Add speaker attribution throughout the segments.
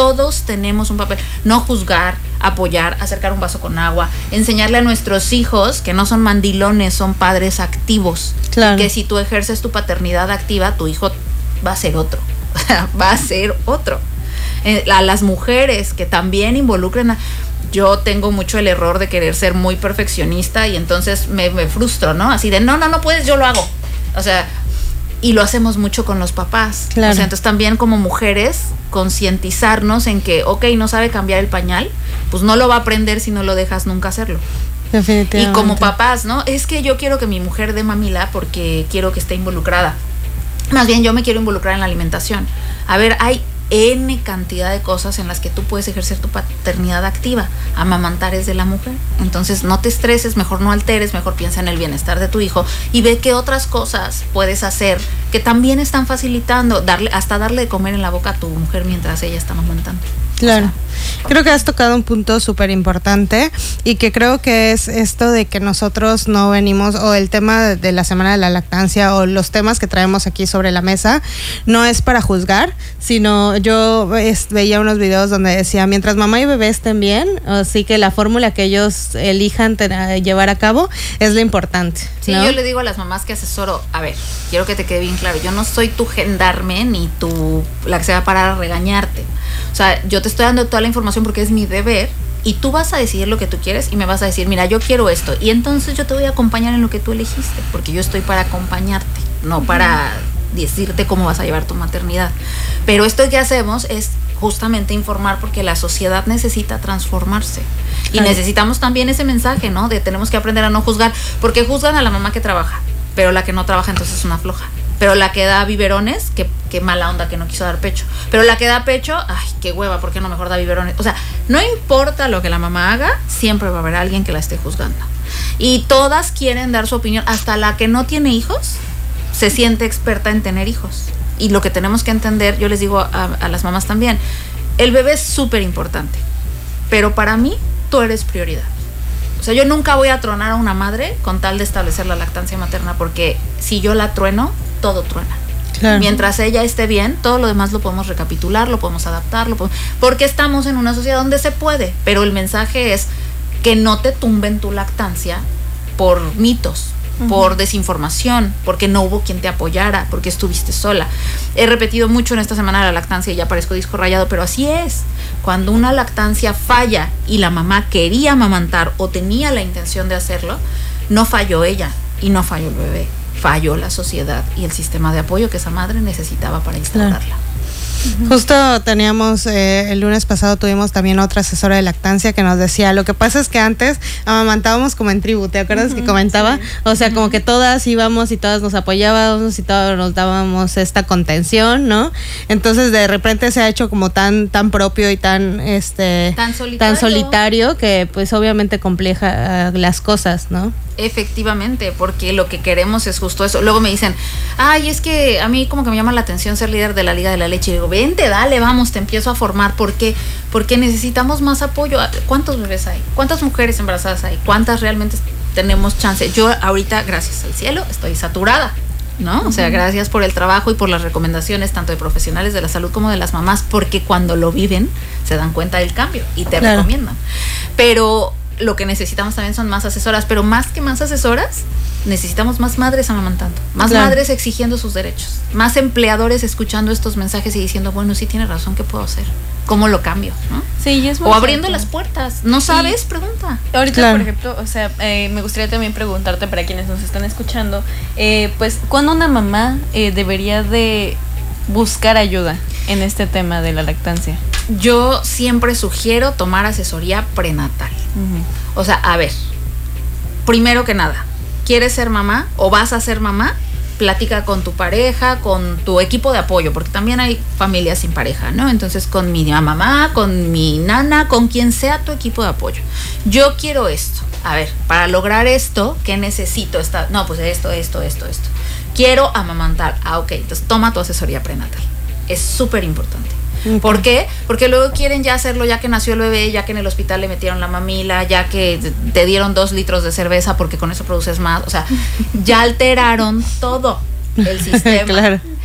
Speaker 1: todos tenemos un papel. No juzgar, apoyar, acercar un vaso con agua, enseñarle a nuestros hijos que no son mandilones, son padres activos.
Speaker 2: Claro.
Speaker 1: Y que si tú ejerces tu paternidad activa, tu hijo va a ser otro. Va a ser otro. A las mujeres que también involucren yo tengo mucho el error de querer ser muy perfeccionista y entonces me frustro, ¿no? Así de, no puedes, yo lo hago. O sea, y lo hacemos mucho con los papás.
Speaker 2: Claro.
Speaker 1: O sea, entonces también como mujeres concientizarnos en que, no sabe cambiar el pañal, pues no lo va a aprender si no lo dejas nunca hacerlo.
Speaker 2: Definitivamente.
Speaker 1: Y como papás, ¿no? Es que yo quiero que mi mujer dé mamila porque quiero que esté involucrada. Más bien yo me quiero involucrar en la alimentación. A ver, hay N cantidad de cosas en las que tú puedes ejercer tu paternidad activa. Amamantar es de la mujer. Entonces no te estreses, mejor no alteres, mejor piensa en el bienestar de tu hijo y ve qué otras cosas puedes hacer que también están facilitando, darle de comer en la boca a tu mujer mientras ella está amamantando.
Speaker 2: Claro. Creo que has tocado un punto súper importante y que creo que es esto de que nosotros no venimos, o el tema de la semana de la lactancia o los temas que traemos aquí sobre la mesa, no es para juzgar, sino yo veía unos videos donde decía, mientras mamá y bebé estén bien, así que la fórmula que ellos elijan llevar a cabo es lo importante,
Speaker 1: Sí,
Speaker 2: ¿no?
Speaker 1: yo le digo a las mamás que asesoro, a ver, quiero que te quede bien claro, yo no soy tu gendarme ni la que se va a parar a regañarte. O sea, yo te estoy dando toda la información porque es mi deber y tú vas a decidir lo que tú quieres y me vas a decir, mira, yo quiero esto. Y entonces yo te voy a acompañar en lo que tú elegiste, porque yo estoy para acompañarte, no para decirte cómo vas a llevar tu maternidad. Pero esto que hacemos es justamente informar porque la sociedad necesita transformarse. Y necesitamos también ese mensaje, ¿no? De tenemos que aprender a no juzgar, porque juzgan a la mamá que trabaja, pero la que no trabaja entonces es una floja. Pero la que da biberones, qué mala onda que no quiso dar pecho. Pero la que da pecho, ay, qué hueva, ¿por qué no mejor da biberones? O sea, no importa lo que la mamá haga, siempre va a haber alguien que la esté juzgando. Y todas quieren dar su opinión, hasta la que no tiene hijos se siente experta en tener hijos. Y lo que tenemos que entender, yo les digo a las mamás también, el bebé es súper importante, pero para mí tú eres prioridad. O sea, yo nunca voy a tronar a una madre con tal de establecer la lactancia materna, porque si yo la trueno, todo truena. Claro. Mientras ella esté bien, todo lo demás lo podemos recapitular, lo podemos adaptar, porque estamos en una sociedad donde se puede, pero el mensaje es que no te tumben tu lactancia por mitos, por desinformación, porque no hubo quien te apoyara, porque estuviste sola. He repetido mucho en esta semana de la lactancia y ya parezco disco rayado, pero así es. Cuando una lactancia falla y la mamá quería amamantar o tenía la intención de hacerlo, no falló ella y no falló el bebé, falló la sociedad y el sistema de apoyo que esa madre necesitaba para instaurarla.
Speaker 2: Claro. Justo teníamos, el lunes pasado tuvimos también otra asesora de lactancia que nos decía, lo que pasa es que antes amamantábamos como en tribu, ¿te acuerdas que comentaba? Sí. O sea, como que todas íbamos y todas nos apoyábamos y todas nos dábamos esta contención, ¿no? Entonces de repente se ha hecho como tan propio y tan solitario que pues obviamente compleja las cosas, ¿no?
Speaker 1: Efectivamente, porque lo que queremos es justo eso. Luego me dicen, ay, es que a mí como que me llama la atención ser líder de la Liga de la Leche. Y digo, vente, dale, vamos, te empiezo a formar. ¿Por qué? Porque necesitamos más apoyo. ¿Cuántos bebés hay? ¿Cuántas mujeres embarazadas hay? ¿Cuántas realmente tenemos chance? Yo ahorita, gracias al cielo, estoy saturada, ¿no? O sea, gracias por el trabajo y por las recomendaciones tanto de profesionales de la salud como de las mamás, porque cuando lo viven se dan cuenta del cambio y te recomiendan. Pero lo que necesitamos también son más asesoras, pero más que más asesoras, necesitamos más madres amamantando, más madres exigiendo sus derechos, más empleadores escuchando estos mensajes y diciendo, bueno, sí tiene razón, ¿qué puedo hacer? ¿Cómo lo cambio? ¿No?
Speaker 2: Sí, es muy
Speaker 1: o abriendo las puertas, ¿no sabes? Pregunta.
Speaker 3: Ahorita, por ejemplo, o sea, me gustaría también preguntarte para quienes nos están escuchando, pues, ¿cuándo una mamá debería de buscar ayuda en este tema de la lactancia?
Speaker 1: Yo siempre sugiero tomar asesoría prenatal. O sea, a ver, primero que nada, ¿quieres ser mamá o vas a ser mamá? Platica con tu pareja, con tu equipo de apoyo, porque también hay familias sin pareja, ¿no? Entonces, con mi mamá, con mi nana, con quien sea tu equipo de apoyo. Yo quiero esto. A ver, para lograr esto, ¿qué necesito? No, pues esto. Quiero amamantar. Ok, entonces toma tu asesoría prenatal. Es súper importante. ¿Por qué? Porque luego quieren ya hacerlo ya que nació el bebé, ya que en el hospital le metieron la mamila, ya que te dieron 2 litros de cerveza porque con eso produces más. O sea, ya alteraron todo el sistema. Claro.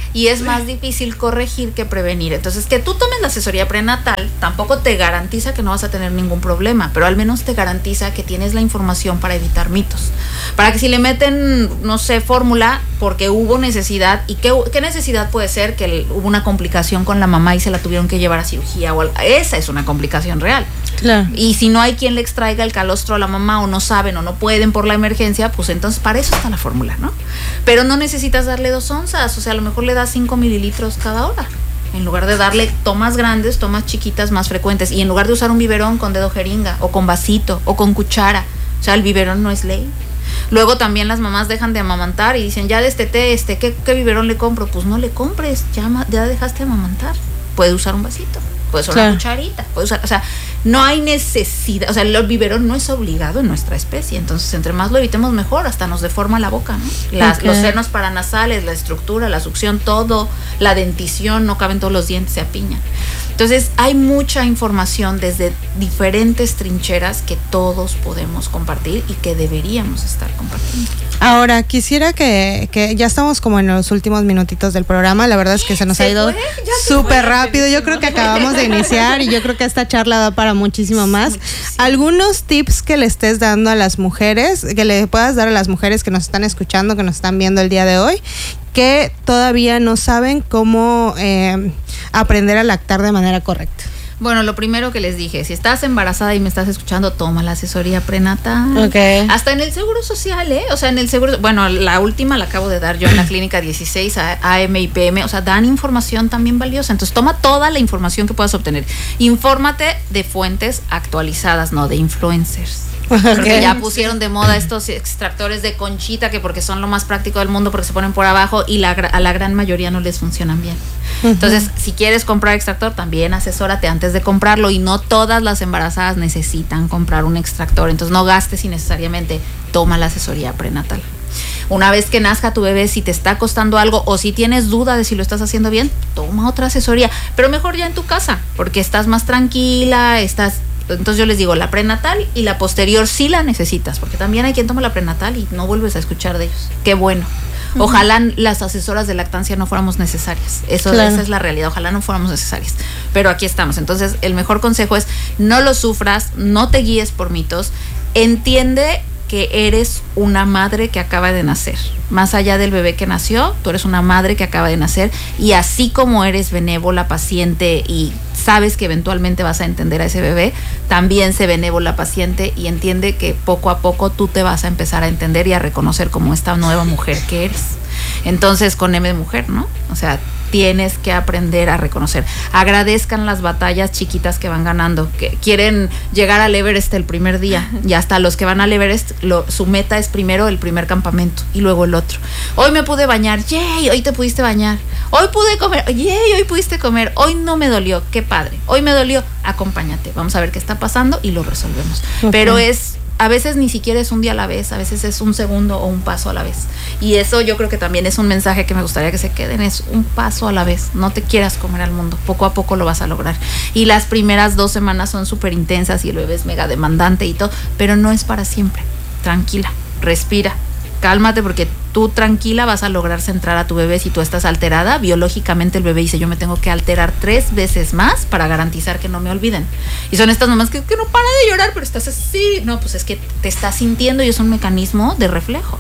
Speaker 1: y es más difícil corregir que prevenir. Entonces, que tú tomes la asesoría prenatal tampoco te garantiza que no vas a tener ningún problema, pero al menos te garantiza que tienes la información para evitar mitos. Para que si le meten, no sé, fórmula porque hubo necesidad, ¿y qué necesidad puede ser? Que hubo una complicación con la mamá y se la tuvieron que llevar a cirugía o algo. Esa es una complicación real.
Speaker 2: Claro.
Speaker 1: Y si no hay quien le extraiga el calostro a la mamá, o no saben o no pueden por la emergencia, pues entonces para eso está la fórmula, ¿no? Pero no necesitas darle 2 onzas, o sea, a lo mejor le das 5 mililitros cada hora, en lugar de darle tomas grandes, tomas chiquitas más frecuentes, y en lugar de usar un biberón con dedo jeringa, o con vasito, o con cuchara. O sea, el biberón no es ley. Luego también las mamás dejan de amamantar y dicen, ya desteté, ¿qué biberón le compro? Pues no le compres, ya dejaste de amamantar. Puede usar un vasito, puede usar una cucharita, puede usar, o sea, no hay necesidad, o sea, el biberón no es obligado en nuestra especie, entonces entre más lo evitemos mejor, hasta nos deforma la boca, ¿no? Los senos paranasales, la estructura, la succión, todo, la dentición, no caben todos los dientes, se apiñan. Entonces hay mucha información desde diferentes trincheras que todos podemos compartir y que deberíamos estar compartiendo.
Speaker 2: Ahora, quisiera que ya estamos como en los últimos minutitos del programa. La verdad es que se nos ha ido súper rápido. Yo creo que acabamos de iniciar y yo creo que esta charla da para muchísimo más. Muchísimo. Algunos tips que le estés dando a las mujeres, que le puedas dar a las mujeres que nos están escuchando, que nos están viendo el día de hoy, que todavía no saben cómo aprender a lactar de manera correcta.
Speaker 1: Bueno, lo primero que les dije, si estás embarazada y me estás escuchando, toma la asesoría prenatal.
Speaker 2: Okay.
Speaker 1: Hasta en el Seguro Social, o sea, en el Seguro, bueno, la última la acabo de dar yo en la Clínica 16, AM y PM, o sea, dan información también valiosa. Entonces, toma toda la información que puedas obtener. Infórmate de fuentes actualizadas, no de influencers. Porque ya pusieron de moda estos extractores de conchita, que porque son lo más práctico del mundo, porque se ponen por abajo y a la gran mayoría no les funcionan bien. Entonces, si quieres comprar extractor, también asesórate antes de comprarlo, y no todas las embarazadas necesitan comprar un extractor, entonces no gastes innecesariamente, toma la asesoría prenatal. Una vez que nazca tu bebé, si te está costando algo o si tienes duda de si lo estás haciendo bien, toma otra asesoría, pero mejor ya en tu casa, porque estás más tranquila, entonces yo les digo, la prenatal y la posterior sí la necesitas, porque también hay quien toma la prenatal y no vuelves a escuchar de ellos. Qué bueno. Ojalá las asesoras de lactancia no fuéramos necesarias. Esa es la realidad. Ojalá no fuéramos necesarias. Pero aquí estamos. Entonces, el mejor consejo es: no lo sufras, no te guíes por mitos. Entiende que eres una madre que acaba de nacer. Más allá del bebé que nació, tú eres una madre que acaba de nacer, y así como eres benévola, paciente y sabes que eventualmente vas a entender a ese bebé, también sé benévola, paciente y entiende que poco a poco tú te vas a empezar a entender y a reconocer como esta nueva mujer que eres. Entonces, con M de mujer, ¿no? O sea, tienes que aprender a reconocer. Agradezcan las batallas chiquitas que van ganando, que quieren llegar al Everest el primer día, y hasta los que van al Everest, su meta es primero el primer campamento y luego el otro. Hoy me pude bañar, yay, hoy te pudiste bañar. Hoy pude comer, yay, hoy pudiste comer. Hoy no me dolió, qué padre. Hoy me dolió, acompáñate, vamos a ver qué está pasando y lo resolvemos. Okay. Pero a veces ni siquiera es un día a la vez, a veces es un segundo o un paso a la vez. Y eso yo creo que también es un mensaje que me gustaría que se queden, es un paso a la vez. No te quieras comer al mundo, poco a poco lo vas a lograr. Y las primeras 2 semanas son súper intensas y el bebé es mega demandante y todo, pero no es para siempre. Tranquila, respira, cálmate, porque tú tranquila vas a lograr centrar a tu bebé. Si tú estás alterada, biológicamente el bebé dice, yo me tengo que alterar 3 veces más para garantizar que no me olviden. Y son estas mamás que no para de llorar, pero estás así. No, pues es que te estás sintiendo y es un mecanismo de reflejo.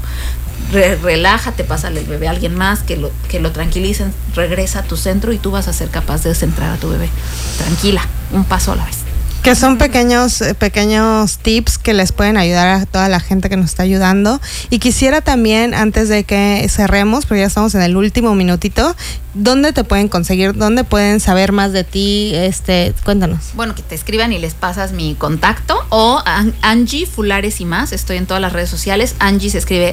Speaker 1: Relájate, pásale el bebé a alguien más que lo tranquilicen, regresa a tu centro y tú vas a ser capaz de centrar a tu bebé. Tranquila, un paso a la vez.
Speaker 2: Que son pequeños tips que les pueden ayudar a toda la gente que nos está ayudando. Y quisiera también, antes de que cerremos, porque ya estamos en el último minutito, ¿dónde te pueden conseguir? ¿Dónde pueden saber más de ti? Cuéntanos.
Speaker 1: Bueno, que te escriban y les pasas mi contacto, o Angie Fulares y más. Estoy en todas las redes sociales. Angie se escribe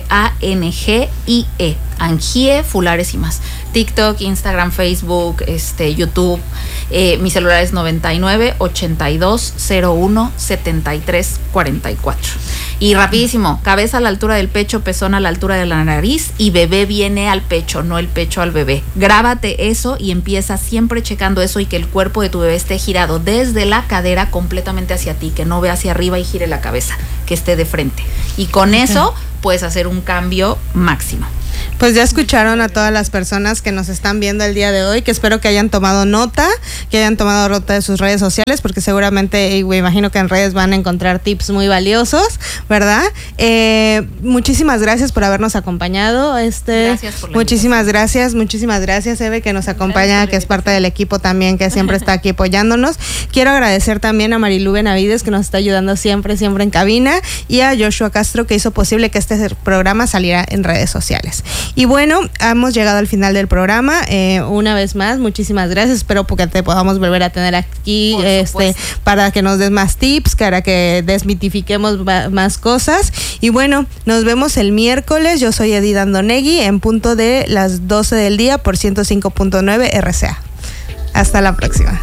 Speaker 1: ANGIE. Angie Fulares y más. TikTok, Instagram, Facebook, YouTube. Mi celular es 99 82 01 73 44. Y rapidísimo, cabeza a la altura del pecho, pezón a la altura de la nariz, y bebé viene al pecho, no el pecho al bebé. Grábate eso y empieza siempre checando eso, y que el cuerpo de tu bebé esté girado desde la cadera completamente hacia ti, que no vea hacia arriba y gire la cabeza, que esté de frente. Y con eso puedes hacer un cambio máximo.
Speaker 2: Pues ya escucharon a todas las personas que nos están viendo el día de hoy, que espero que hayan tomado nota de sus redes sociales, porque seguramente, me imagino que en redes van a encontrar tips muy valiosos, ¿verdad? Muchísimas gracias por habernos acompañado.
Speaker 1: Gracias por la
Speaker 2: muchísimas gracias, Eve, que nos acompaña, que es parte del equipo también, que siempre está aquí apoyándonos. Quiero agradecer también a Marilú Benavides, que nos está ayudando siempre en cabina, y a Joshua Castro, que hizo posible que este programa saliera en redes sociales. Y bueno, hemos llegado al final del programa. Una vez más, muchísimas gracias. Espero que te podamos volver a tener aquí, para que nos des más tips, para que desmitifiquemos más cosas. Y bueno, nos vemos el miércoles. Yo soy Edith Andonegui, en punto de las 12 del día por 105.9 RCA. Hasta la próxima.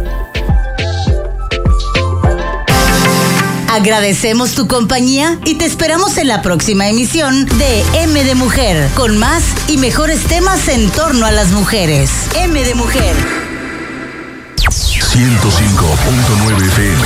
Speaker 4: Agradecemos tu compañía y te esperamos en la próxima emisión de M de Mujer, con más y mejores temas en torno a las mujeres. M de Mujer.
Speaker 5: 105.9 FM,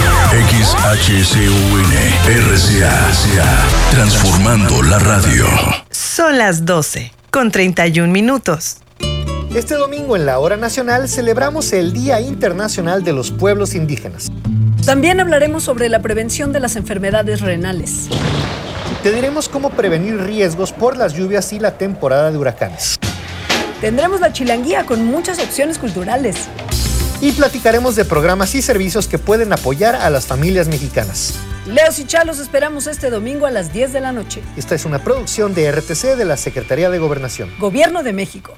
Speaker 5: XHCUN, RCA, transformando la radio.
Speaker 6: Son las 12:31.
Speaker 7: Este domingo en la Hora Nacional celebramos el Día Internacional de los Pueblos Indígenas.
Speaker 8: También hablaremos sobre la prevención de las enfermedades renales.
Speaker 7: Te diremos cómo prevenir riesgos por las lluvias y la temporada de huracanes.
Speaker 8: Tendremos la chilanguía con muchas opciones culturales.
Speaker 7: Y platicaremos de programas y servicios que pueden apoyar a las familias mexicanas.
Speaker 8: Leos y Chalos esperamos este domingo a las 10 de la noche.
Speaker 7: Esta es una producción de RTC de la Secretaría de Gobernación.
Speaker 8: Gobierno de México.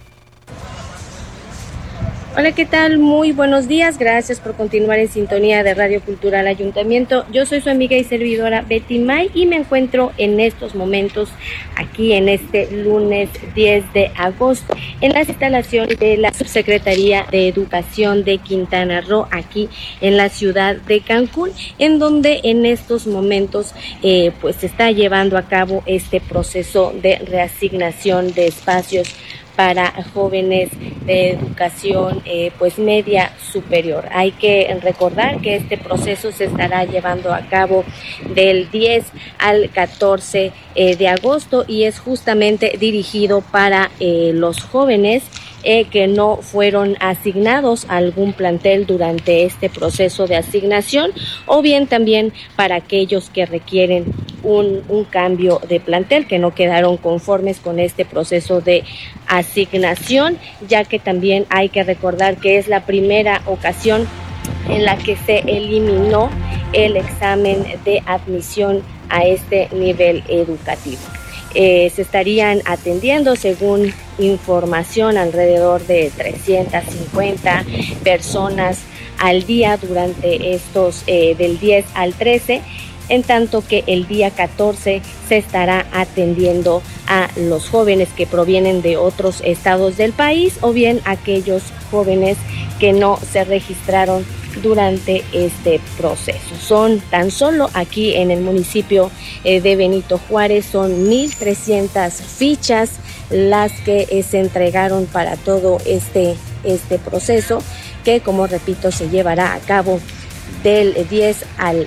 Speaker 9: Hola, ¿qué tal? Muy buenos días. Gracias por continuar en sintonía de Radio Cultural Ayuntamiento. Yo soy su amiga y servidora Betty May y me encuentro en estos momentos aquí en este lunes 10 de agosto en las instalaciones de la Subsecretaría de Educación de Quintana Roo, aquí en la ciudad de Cancún, en donde en estos momentos pues se está llevando a cabo este proceso de reasignación de espacios para jóvenes de educación pues media superior. Hay que recordar que este proceso se estará llevando a cabo del 10 al 14 de agosto y es justamente dirigido para los jóvenes que no fueron asignados a algún plantel durante este proceso de asignación, o bien también para aquellos que requieren un cambio de plantel, que no quedaron conformes con este proceso de asignación, ya que también hay que recordar que es la primera ocasión en la que se eliminó el examen de admisión a este nivel educativo. Se estarían atendiendo, según información, alrededor de 350 personas al día durante estos del 10 al 13, en tanto que el día 14 se estará atendiendo a los jóvenes que provienen de otros estados del país o bien aquellos jóvenes que no se registraron durante este proceso. Son tan solo aquí en el municipio de Benito Juárez, son 1,300 fichas las que se entregaron para todo este proceso, que, como repito, se llevará a cabo del 10 al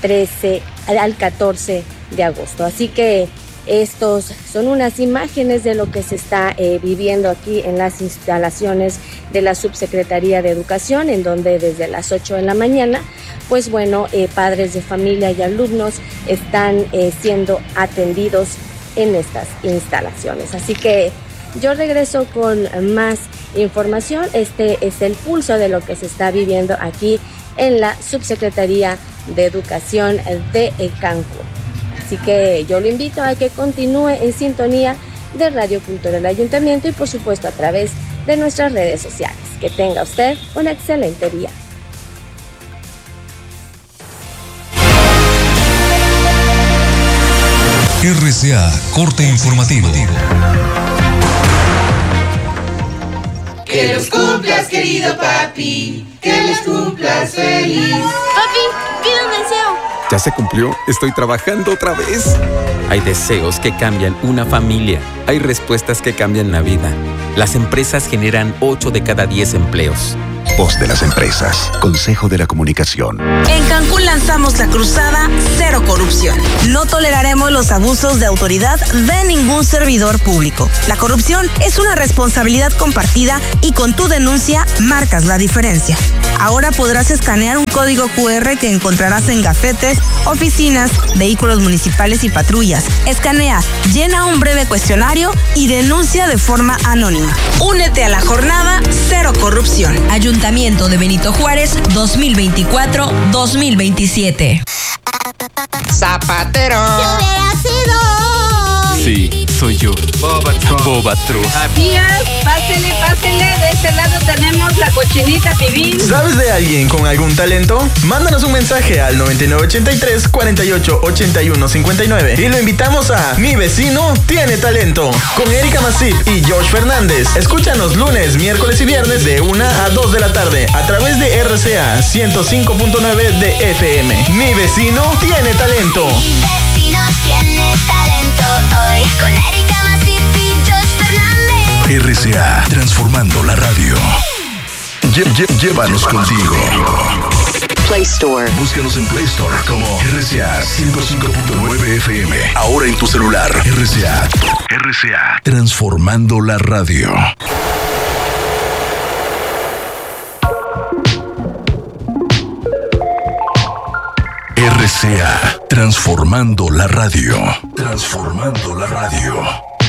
Speaker 9: 14 de agosto. Así que estos son unas imágenes de lo que se está viviendo aquí en las instalaciones de la Subsecretaría de Educación, en donde desde las 8 de la mañana, pues bueno, padres de familia y alumnos están siendo atendidos en estas instalaciones. Así que yo regreso con más información. Este es el pulso de lo que se está viviendo aquí en la Subsecretaría de Educación de Cancún. Así que yo lo invito a que continúe en sintonía de Radio Cultural Ayuntamiento y por supuesto a través de nuestras redes sociales. Que tenga usted un excelente día.
Speaker 5: RCA, corte informativo.
Speaker 10: Que los cumplas, querido papi, que los cumplas feliz.
Speaker 11: Papi, pide un deseo.
Speaker 12: ¿Ya se cumplió? Estoy trabajando otra vez. Hay deseos que cambian una familia. Hay respuestas que cambian la vida. Las empresas generan 8 de cada 10 empleos.
Speaker 6: Voz de las empresas. Consejo de la Comunicación.
Speaker 13: En Cancún lanzamos la cruzada Cero Corrupción. No toleraremos los abusos de autoridad de ningún servidor público. La corrupción es una responsabilidad compartida y con tu denuncia marcas la diferencia. Ahora podrás escanear un código QR que encontrarás en gafetes, oficinas, vehículos municipales y patrullas. Escanea, llena un breve cuestionario y denuncia de forma anónima. Únete a la jornada Cero Corrupción.
Speaker 14: Ayuntamiento de Benito Juárez 2024-2027.
Speaker 10: Zapatero.
Speaker 11: Yo hubiera sido.
Speaker 12: Sí, soy yo. Bobatruth.
Speaker 15: Días, pásenle. De este lado tenemos la cochinita pibil.
Speaker 16: ¿Sabes de alguien con algún talento? Mándanos un mensaje al 9983 48 81 59 y lo invitamos a Mi Vecino Tiene Talento con Erika Masip y Josh Fernández. Escúchanos lunes, miércoles y viernes de 1 a 2 de la tarde a través de RCA 105.9 de FM. Mi Vecino Tiene Talento.
Speaker 11: Mi vecino tiene talento hoy con Erika Masip y Josh Fernández.
Speaker 5: RCA, transformando la radio. Llévanos contigo.
Speaker 17: Play Store.
Speaker 5: Búscanos en Play Store como RCA 105.9 FM. Ahora en tu celular. RCA, transformando la radio. RCA, transformando la radio. Transformando la radio.